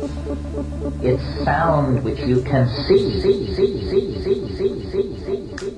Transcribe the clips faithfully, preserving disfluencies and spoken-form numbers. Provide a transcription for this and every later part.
It's sound which you can see, see, see, see, see, see, see, see, see.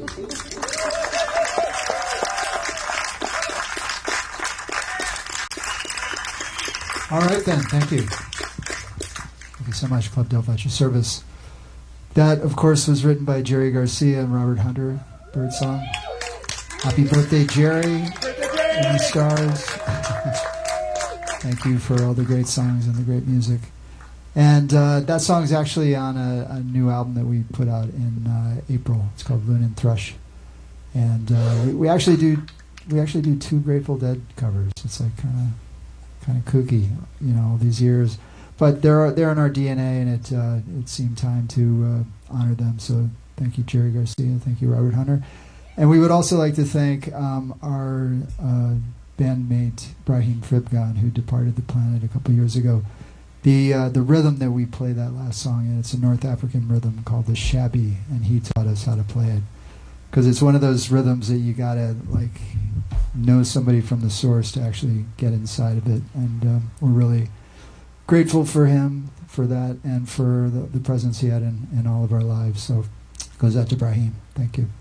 All right then, thank you. Thank you so much, Club Delphi, your service. That, of course, was written by Jerry Garcia and Robert Hunter, Birdsong. Happy birthday, Jerry, and the stars. Thank you for all the great songs and the great music. And uh, that song's actually on a, a new album that we put out in uh, April. It's called Loon and Thrush. And uh, we, we actually do we actually do two Grateful Dead covers. It's like kind of kind of kooky, you know, all these years. But they're they're in our D N A, and it uh, it seemed time to uh, honor them. So thank you, Jerry Garcia. Thank you, Robert Hunter. And we would also like to thank um, our uh, bandmate Brahim Fribgan, who departed the planet a couple years ago. The uh, the rhythm that we play that last song in, it's a North African rhythm called the Shabby, and he taught us how to play it. Because it's one of those rhythms that you gotta like know somebody from the source to actually get inside of it. And um, we're really grateful for him for that and for the, the presence he had in, in all of our lives. So it goes out to Brahim. Thank you.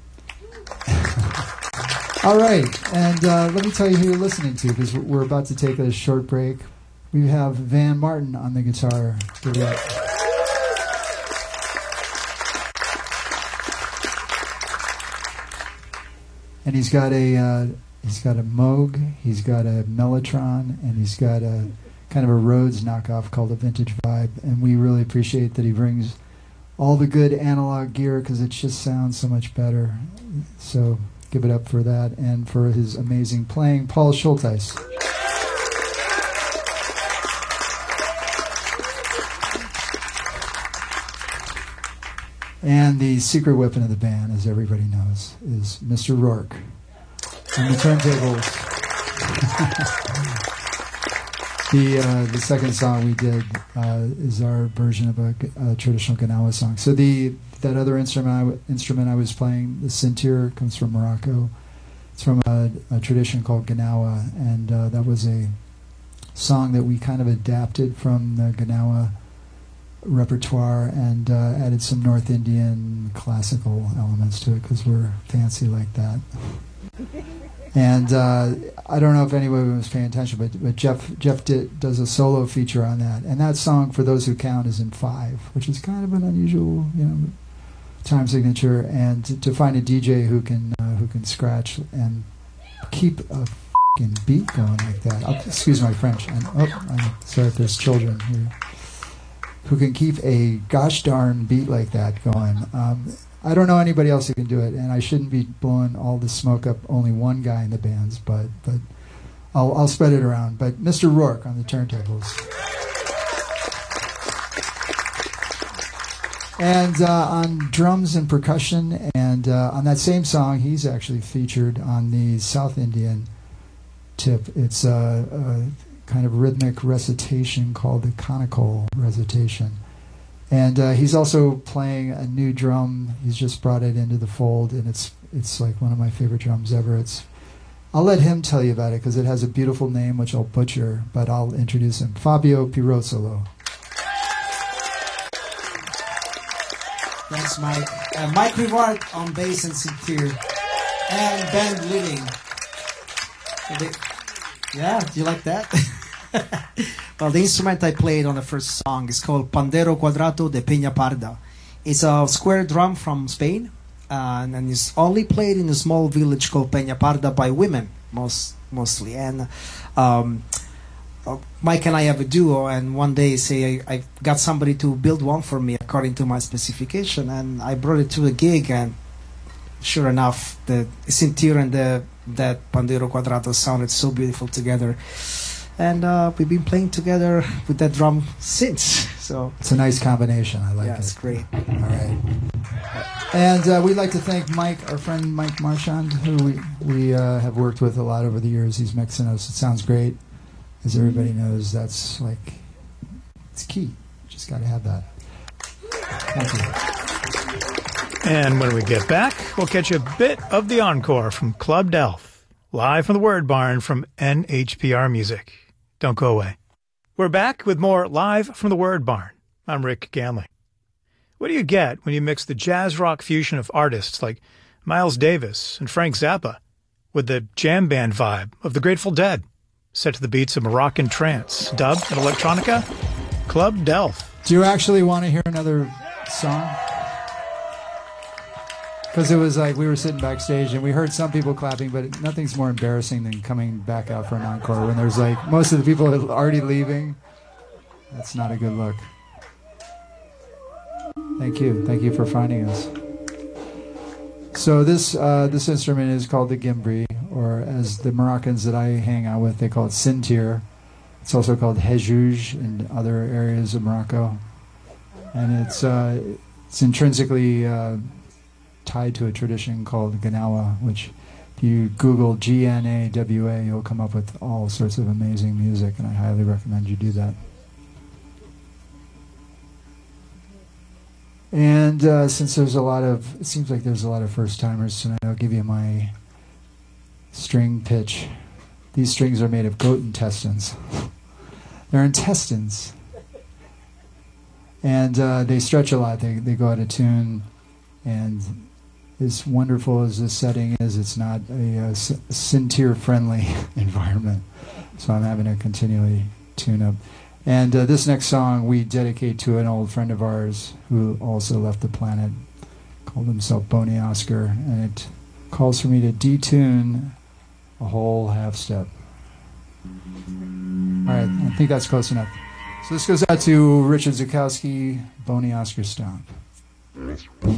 All right, and uh, let me tell you who you're listening to, because we're about to take a short break. We have Van Martin on the guitar. Give it up. And he's got a uh, he's got a Moog, he's got a Mellotron, and he's got a kind of a Rhodes knockoff called a Vintage Vibe. And we really appreciate that he brings all the good analog gear, because it just sounds so much better. So give it up for that, and for his amazing playing, Paul Schulteis. And the secret weapon of the band, as everybody knows, is Mister Rourke on the turntables. the uh, the second song we did uh, is our version of a, a traditional Gnawa song. So the that other instrument I, w- instrument I was playing, the sintir, comes from Morocco. It's from a, a tradition called Gnawa, and uh, that was a song that we kind of adapted from the Gnawa repertoire and uh, added some North Indian classical elements to it, because we're fancy like that. And uh, I don't know if anyone was paying attention, but, but Jeff Jeff did, does a solo feature on that, and that song, For Those Who Count, is in five, which is kind of an unusual, you know, time signature. And to, to find a D J who can uh, who can scratch and keep a f***ing beat going like that. I'll, excuse my French. And, oh, I'm sorry if there's children here. Who can keep a gosh darn beat like that going. Um, I don't know anybody else who can do it, and I shouldn't be blowing all the smoke up only one guy in the bands, but but I'll, I'll spread it around. But Mister Rourke on the turntables. And uh, on drums and percussion, and uh, on that same song, he's actually featured on the South Indian tip. It's a... Uh, uh, kind of rhythmic recitation called the Conical Recitation. And uh, he's also playing a new drum. He's just brought it into the fold, and it's it's like one of my favorite drums ever. It's I'll let him tell you about it, because it has a beautiful name, which I'll butcher, but I'll introduce him. Fabio Pirozzolo. Thanks, Mike. Uh, Mike Rivard on bass and sintir, and Ben Living. Yeah, do you like that? Well, the instrument I played on the first song is called Pandero Cuadrado de Peña Parda. It's a square drum from Spain, uh, and, and it's only played in a small village called Peña Parda by women, most mostly. And um, uh, Mike and I have a duo, and one day say I, I got somebody to build one for me according to my specification, and I brought it to a gig, and sure enough, the sintir and the that Pandero Cuadrado sounded so beautiful together, and uh, we've been playing together with that drum since. So it's a nice combination. I like yeah, it. It's great. All right, and uh, we'd like to thank Mike, our friend Mike Marchand, who we we uh, have worked with a lot over the years. He's mixing us. It sounds great, as everybody knows. That's like it's key. Just got to have that. Thank you. And when we get back, we'll catch a bit of the encore from Club Delph, live from the Word Barn from N H P R Music. Don't go away. We're back with more Live from the Word Barn. I'm Rick Ganley. What do you get when you mix the jazz rock fusion of artists like Miles Davis and Frank Zappa with the jam band vibe of the Grateful Dead, set to the beats of Moroccan trance, dub, and electronica? Club Delph. Do you actually want to hear another song? Because it was like we were sitting backstage and we heard some people clapping, but nothing's more embarrassing than coming back out for an encore when there's like most of the people are already leaving. That's not a good look. Thank you. Thank you for finding us. So this uh, this instrument is called the gimbri, or as the Moroccans that I hang out with, they call it sintir. It's also called hejouj in other areas of Morocco. And it's, uh, it's intrinsically... Uh, tied to a tradition called Gnawa, which if you Google G N A W A, you'll come up with all sorts of amazing music, and I highly recommend you do that. And uh, since there's a lot of, it seems like there's a lot of first-timers tonight, I'll give you my string pitch. These strings are made of goat intestines. They're intestines. And uh, they stretch a lot. They, they go out of tune, and as wonderful as this setting is, it's not a, a sintir-friendly environment. So I'm having to continually tune up. And uh, this next song we dedicate to an old friend of ours who also left the planet, called himself Boney Oscar. And it calls for me to detune a whole half step. All right, I think that's close enough. So this goes out to Richard Zukowski, Boney Oscar Stomp.